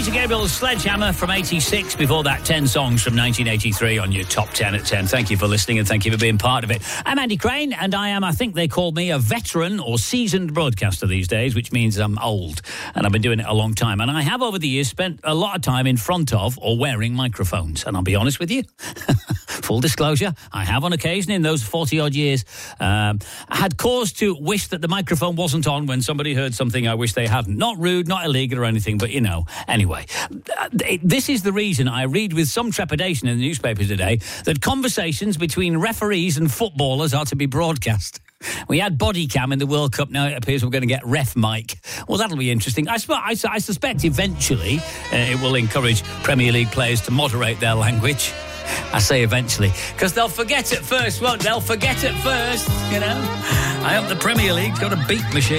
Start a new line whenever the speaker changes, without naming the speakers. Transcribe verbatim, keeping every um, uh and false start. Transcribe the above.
Peter Gabriel's Sledgehammer from eighty-six. Before that, ten songs from nineteen eighty-three on your top ten at ten. Thank you for listening and thank you for being part of it. I'm Andy Crane, and I am, I think they call me a veteran or seasoned broadcaster these days, which means I'm old, and I've been doing it a long time. And I have, over the years, spent a lot of time in front of or wearing microphones. And I'll be honest with you, full disclosure, I have on occasion in those forty-odd years um, had cause to wish that the microphone wasn't on when somebody heard something I wish they hadn't. Not rude, not illegal or anything, but, you know, anyway. This is the reason I read with some trepidation in the newspaper today that conversations between referees and footballers are to be broadcast. We had body cam in the World Cup. Now it appears we're going to get ref mic. Well, that'll be interesting. I, sp- I, I suspect eventually uh, it will encourage Premier League players to moderate their language. I say eventually, because they'll forget at first, won't they? They'll forget at first, you know. I hope the Premier League's got a beep machine.